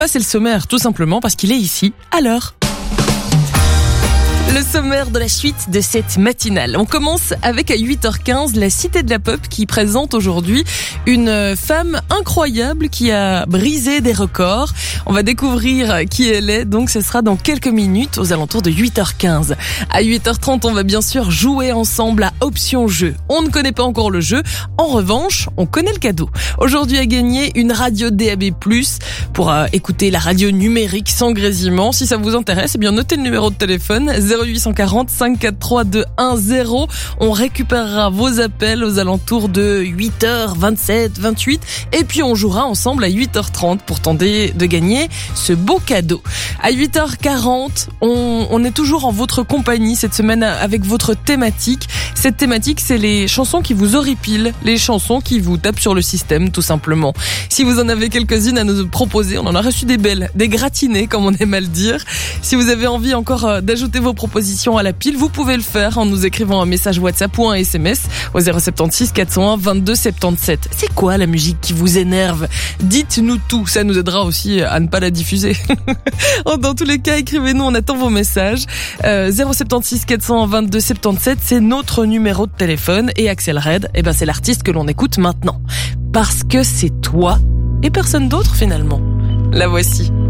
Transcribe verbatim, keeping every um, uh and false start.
C'est le sommaire, tout simplement parce qu'il est ici, à l'heure. Le sommaire de la suite de cette matinale. On commence avec à huit heures quinze, la Cité de la Pop qui présente aujourd'hui une femme incroyable qui a brisé des records. On va découvrir qui elle est, donc ce sera dans quelques minutes aux alentours de huit heures quinze. À huit heures trente, on va bien sûr jouer ensemble à Option Jeu. On ne connaît pas encore le jeu, en revanche, on connaît le cadeau. Aujourd'hui à gagner une radio D A B plus, pour euh, écouter la radio numérique sans grésillement. Si ça vous intéresse, eh bien notez le numéro de téléphone zéro huit cent quarante, cinq quatre trois, deux un zéro. On récupérera vos appels aux alentours de huit heures vingt-sept, vingt-huit et puis on jouera ensemble à huit heures trente pour tenter de gagner ce beau cadeau. À huit heures quarante, on, on est toujours en votre compagnie cette semaine avec votre thématique. Cette thématique, c'est les chansons qui vous horripilent, les chansons qui vous tapent sur le système tout simplement. Si vous en avez quelques-unes à nous proposer, on en a reçu des belles, des gratinées comme on aime à le dire. Si vous avez envie encore d'ajouter vos propositions à la pile, vous pouvez le faire en nous écrivant un message WhatsApp ou un S M S au zéro sept six quatre zéro un vingt-deux soixante-dix-sept. C'est quoi la musique qui vous énerve? Dites-nous tout, ça nous aidera aussi à ne pas la diffuser. Dans tous les cas, écrivez-nous, on attend vos messages. Euh, zéro sept six quatre zéro un vingt-deux soixante-dix-sept, c'est notre numéro de téléphone. Et Axel Red, eh ben c'est l'artiste que l'on écoute maintenant. Parce que c'est toi et personne d'autre finalement. La voici.